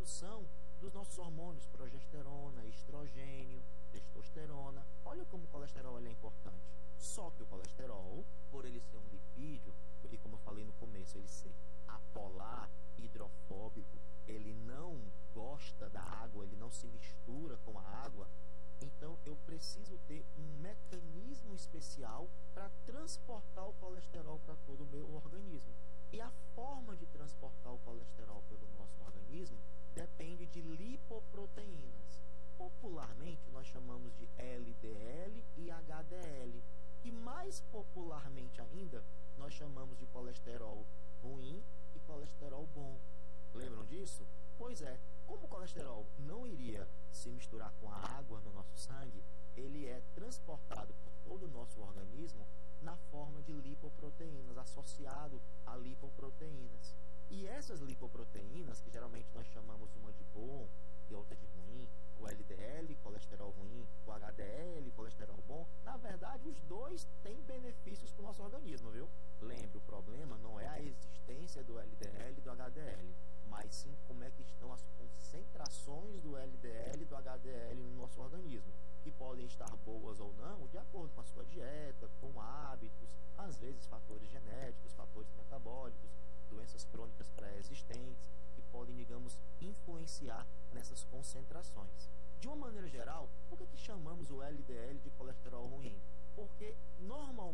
produção dos nossos hormônios, progesterona, estrogênio, testosterona. Olha como o colesterol é importante. Só que o colesterol, por ele ser um lipídio, e como eu falei no começo, ele ser apolar, hidrofóbico, ele não gosta da água, ele não se mistura com a água, então eu preciso ter um mecanismo especial para transportar o colesterol para todo o meu organismo. E a forma de transportar o colesterol pelo nosso organismo depende de lipoproteínas. Popularmente nós chamamos de LDL e HDL, que mais popularmente ainda nós chamamos de colesterol ruim e colesterol bom. Lembram disso? Pois é, como o colesterol não iria se misturar com a água no nosso sangue, ele é transportado por todo o nosso organismo na forma de lipoproteínas, associado a lipoproteínas. E essas lipoproteínas, que geralmente nós chamamos uma de bom e outra de ruim, o LDL, colesterol ruim, o HDL, colesterol bom, na verdade os dois têm benefícios para o nosso organismo, viu? Lembre, o problema não é a existência do LDL e do HDL, mas sim como é que estão as concentrações do LDL e do HDL no nosso organismo, que podem estar boas ou não, de acordo com a sua dieta, com hábitos, às vezes fatores genéticos, fatores metabólicos, doenças crônicas pré-existentes, que podem, digamos, influenciar nessas concentrações. De uma maneira geral, por que chamamos o LDL de colesterol ruim? Porque, normalmente,